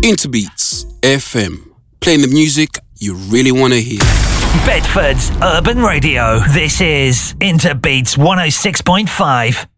Interbeats FM, playing the music you really want to hear. Bedford's Urban Radio. This is Interbeats 106.5.